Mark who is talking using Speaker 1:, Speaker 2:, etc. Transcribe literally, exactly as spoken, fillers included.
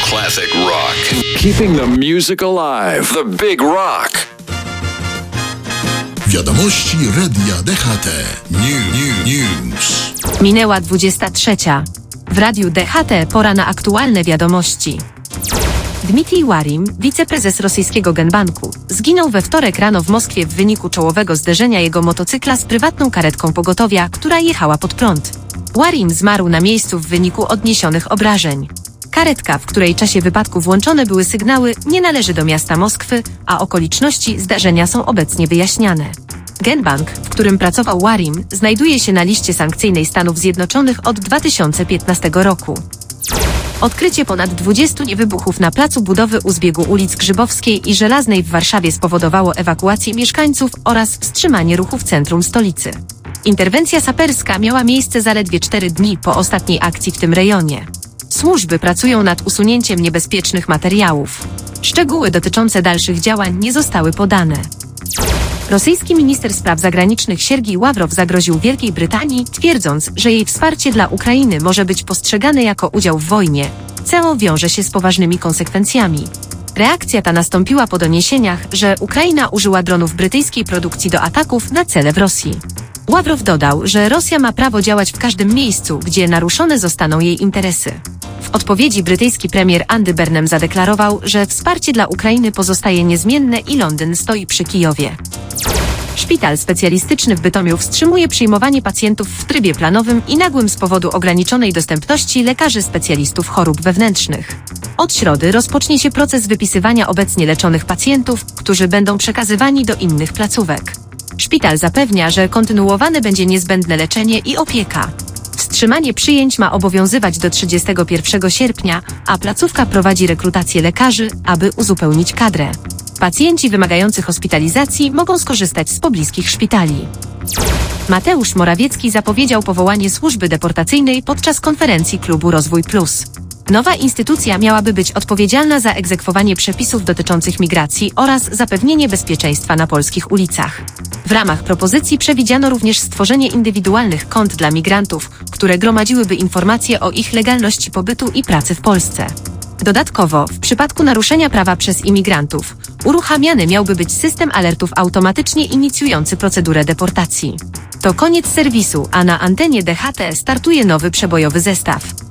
Speaker 1: Classic rock. Keeping the music alive. The Big Rock.
Speaker 2: Wiadomości Radia D H T. New, new, news.
Speaker 3: Minęła dwudziesta trzecia. W Radiu D H T pora na aktualne wiadomości. Dmitrij Łarim, wiceprezes rosyjskiego Genbanku, zginął we wtorek rano w Moskwie w wyniku czołowego zderzenia jego motocykla z prywatną karetką pogotowia, która jechała pod prąd. Łarim zmarł na miejscu w wyniku odniesionych obrażeń. Karetka, w której czasie wypadku włączone były sygnały, nie należy do miasta Moskwy, a okoliczności zdarzenia są obecnie wyjaśniane. Genbank, w którym pracował Łarim, znajduje się na liście sankcyjnej Stanów Zjednoczonych od dwa tysiące piętnastego roku. Odkrycie ponad dwudziestu niewybuchów na placu budowy u zbiegu ulic Grzybowskiej i Żelaznej w Warszawie spowodowało ewakuację mieszkańców oraz wstrzymanie ruchu w centrum stolicy. Interwencja saperska miała miejsce zaledwie cztery dni po ostatniej akcji w tym rejonie. Służby pracują nad usunięciem niebezpiecznych materiałów. Szczegóły dotyczące dalszych działań nie zostały podane. Rosyjski minister spraw zagranicznych Siergiej Ławrow zagroził Wielkiej Brytanii, twierdząc, że jej wsparcie dla Ukrainy może być postrzegane jako udział w wojnie, co wiąże się z poważnymi konsekwencjami. Reakcja ta nastąpiła po doniesieniach, że Ukraina użyła dronów brytyjskiej produkcji do ataków na cele w Rosji. Ławrow dodał, że Rosja ma prawo działać w każdym miejscu, gdzie naruszone zostaną jej interesy. W odpowiedzi brytyjski premier Andy Burnham zadeklarował, że wsparcie dla Ukrainy pozostaje niezmienne i Londyn stoi przy Kijowie. Szpital specjalistyczny w Bytomiu wstrzymuje przyjmowanie pacjentów w trybie planowym i nagłym z powodu ograniczonej dostępności lekarzy specjalistów chorób wewnętrznych. Od środy rozpocznie się proces wypisywania obecnie leczonych pacjentów, którzy będą przekazywani do innych placówek. Szpital zapewnia, że kontynuowane będzie niezbędne leczenie i opieka. Wstrzymanie przyjęć ma obowiązywać do trzydziestego pierwszego sierpnia, a placówka prowadzi rekrutację lekarzy, aby uzupełnić kadrę. Pacjenci wymagający hospitalizacji mogą skorzystać z pobliskich szpitali. Mateusz Morawiecki zapowiedział powołanie służby deportacyjnej podczas konferencji klubu Rozwój Plus. Nowa instytucja miałaby być odpowiedzialna za egzekwowanie przepisów dotyczących migracji oraz zapewnienie bezpieczeństwa na polskich ulicach. W ramach propozycji przewidziano również stworzenie indywidualnych kont dla migrantów, które gromadziłyby informacje o ich legalności pobytu i pracy w Polsce. Dodatkowo, w przypadku naruszenia prawa przez imigrantów, uruchamiany miałby być system alertów automatycznie inicjujący procedurę deportacji. To koniec serwisu, a na antenie D H T startuje nowy przebojowy zestaw.